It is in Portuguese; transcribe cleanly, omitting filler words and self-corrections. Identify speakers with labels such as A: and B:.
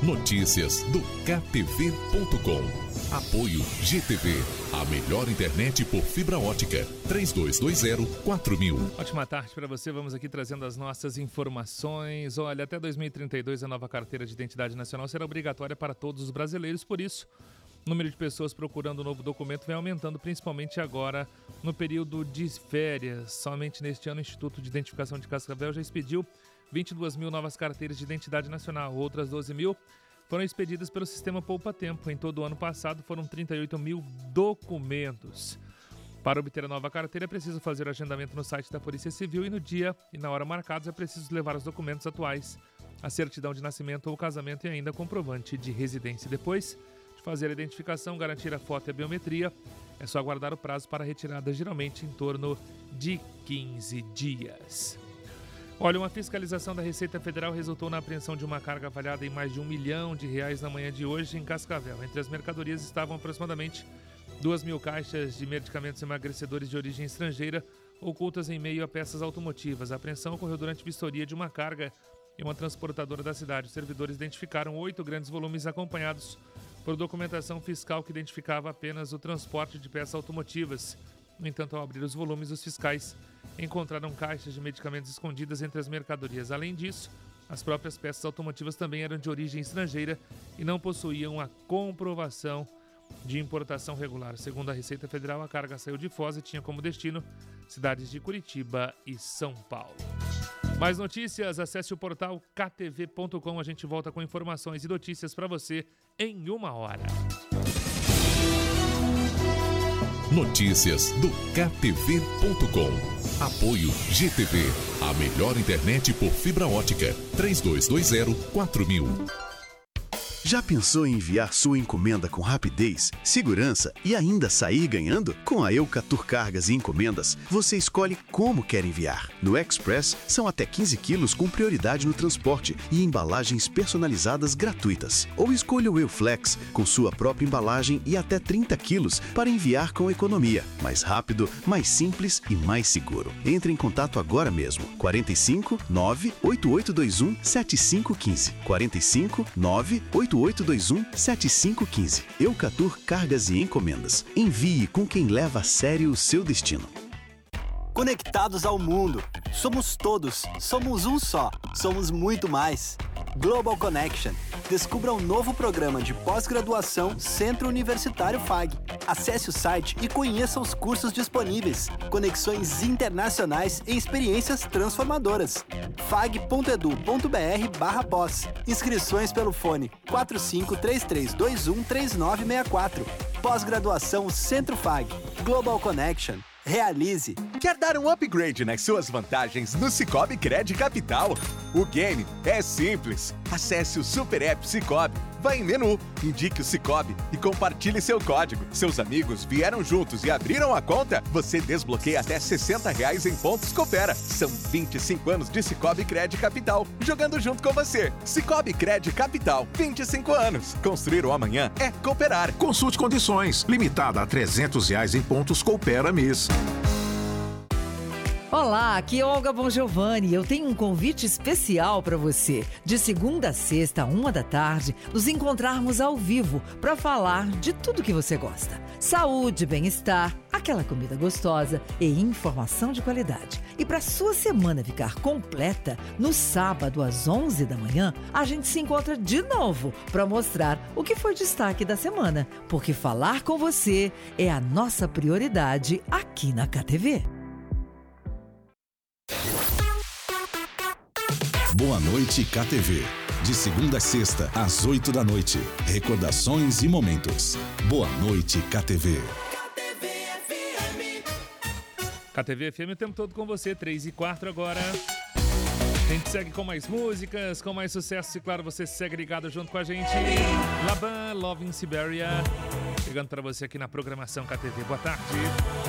A: Notícias do KTV.com. Apoio GTV, a melhor internet por fibra ótica. 3220-4000.
B: Ótima tarde para você. Vamos aqui trazendo as nossas informações. Olha, até 2032 a nova carteira de identidade nacional será obrigatória para todos os brasileiros. Por isso, o número de pessoas procurando o novo documento vem aumentando, principalmente agora no período de férias. Somente neste ano, o Instituto de Identificação de Cascavel já expediu 22 mil novas carteiras de identidade nacional. Outras 12 mil foram expedidas pelo sistema Poupa Tempo. Em todo o ano passado, foram 38 mil documentos. Para obter a nova carteira, é preciso fazer o agendamento no site da Polícia Civil e no dia e na hora marcados é preciso levar os documentos atuais, a certidão de nascimento ou casamento e ainda comprovante de residência. Depois de fazer a identificação, garantir a foto e a biometria, é só aguardar o prazo para a retirada, geralmente em torno de 15 dias. Olha, uma fiscalização da Receita Federal resultou na apreensão de uma carga avaliada em mais de R$1 milhão na manhã de hoje em Cascavel. Entre as mercadorias estavam aproximadamente 2.000 caixas de medicamentos emagrecedores de origem estrangeira ocultas em meio a peças automotivas. A apreensão ocorreu durante vistoria de uma carga em uma transportadora da cidade. Os servidores identificaram 8 grandes volumes acompanhados por documentação fiscal que identificava apenas o transporte de peças automotivas. No entanto, ao abrir os volumes, os fiscais encontraram caixas de medicamentos escondidas entre as mercadorias. Além disso, as próprias peças automotivas também eram de origem estrangeira e não possuíam a comprovação de importação regular. Segundo a Receita Federal, a carga saiu de Foz e tinha como destino cidades de Curitiba e São Paulo. Mais notícias, acesse o portal ktv.com. A gente volta com informações e notícias para você em 1 hora.
A: Notícias do KTV.com. Apoio GTV, a melhor internet por fibra ótica. 3220-4000.
C: Já pensou em enviar sua encomenda com rapidez, segurança e ainda sair ganhando? Com a Eucatur Cargas e Encomendas, você escolhe como quer enviar. No Express, são até 15 quilos com prioridade no transporte e embalagens personalizadas gratuitas. Ou escolha o Euflex, com sua própria embalagem e até 30 quilos para enviar com economia. Mais rápido, mais simples e mais seguro. Entre em contato agora mesmo. 45 98821 7515. 45 98821 7515. Eucatur Cargas e Encomendas. Envie com quem leva a sério o seu destino.
D: Conectados ao mundo. Somos todos. Somos um só. Somos muito mais. Global Connection. Descubra um novo programa de pós-graduação Centro Universitário FAG. Acesse o site e conheça os cursos disponíveis. Conexões internacionais e experiências transformadoras. fag.edu.br/pós. Inscrições pelo fone 4533213964. Pós-graduação Centro FAG. Global Connection. Realize.
E: Quer dar um upgrade nas suas vantagens no Sicoob Cred Capital? O game é simples. Acesse o Super App Sicoob, vá em menu, indique o Sicoob e compartilhe seu código. Seus amigos vieram juntos e abriram a conta? Você desbloqueia até R$60 em pontos Coopera. São 25 anos de Sicoob Cred Capital, jogando junto com você. Sicoob Cred Capital, 25 anos. Construir o amanhã é cooperar.
F: Consulte condições. Limitada a R$300 em pontos Coopera mês.
G: Olá, aqui é Olga Bongiovanni. Eu tenho um convite especial para você. De segunda a sexta, 1 da tarde, nos encontrarmos ao vivo para falar de tudo que você gosta. Saúde, bem-estar, aquela comida gostosa e informação de qualidade. E para sua semana ficar completa, no sábado às 11 da manhã, a gente se encontra de novo para mostrar o que foi destaque da semana. Porque falar com você é a nossa prioridade aqui na KTV.
A: Boa Noite KTV. De segunda a sexta, às 8 da noite. Recordações e momentos. Boa Noite KTV.
B: KTV FM o tempo todo com você, 3 e 4 agora. A gente segue com mais músicas, com mais sucesso e claro, você segue ligado junto com a gente. Laban, Love in Siberia. Chegando para você aqui na programação KTV. Boa tarde.